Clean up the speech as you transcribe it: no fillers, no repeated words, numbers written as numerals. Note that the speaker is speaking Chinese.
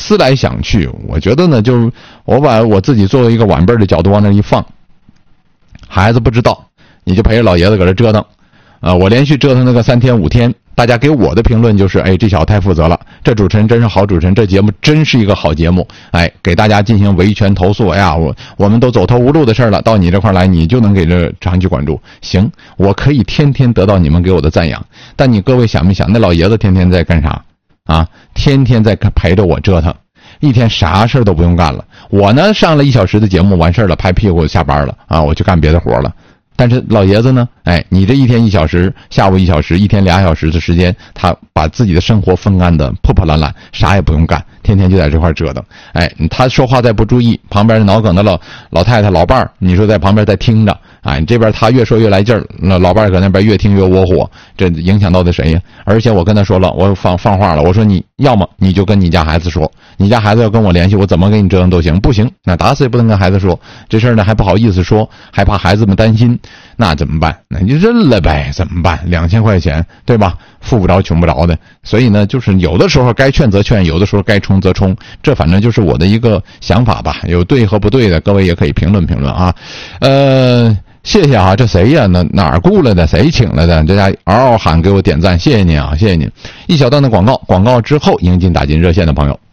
思来想去，我觉得呢，就是我把我自己作为一个晚辈的角度往那一放，孩子不知道，你就陪着老爷子搁这折腾，我连续折腾那个3天5天，大家给我的评论就是，哎，这小子太负责了，这主持人真是好主持人，这节目真是一个好节目，哎，给大家进行维权投诉，哎呀，我们都走投无路的事了，到你这块来，你就能给这长期关注，行，我可以天天得到你们给我的赞扬，但你各位想没想，那老爷子天天在干啥啊？天天在陪着我折腾，一天啥事都不用干了。我呢上了1小时的节目完事了，拍屁股下班了啊，我去干别的活了。但是老爷子呢，哎，你这一天1小时，下午1小时，一天2小时的时间，他把自己的生活分干的破破烂烂，啥也不用干，天天就在这块折腾。哎，他说话再不注意，旁边脑梗的老太太老伴儿，你说在旁边在听着，哎，这边他越说越来劲儿，那老伴儿搁那边越听越窝火，这影响到的谁呀？而且我跟他说了，我放话了，我说你要么你就跟你家孩子说，你家孩子要跟我联系，我怎么给你折腾都行，不行，那打死也不能跟孩子说这事儿呢，还不好意思说，还怕孩子们担心，那怎么办？那你就认了呗，怎么办？2000块钱，对吧？富不着穷不着的，所以呢，就是有的时候该劝则劝，有的时候该冲则冲，这反正就是我的一个想法吧。有对和不对的，各位也可以评论评论啊。谢谢啊，这谁呀？哪儿雇来的？谁请来的？这家嗷嗷喊给我点赞，谢谢您啊，谢谢您。一小段的广告之后，迎进打进热线的朋友。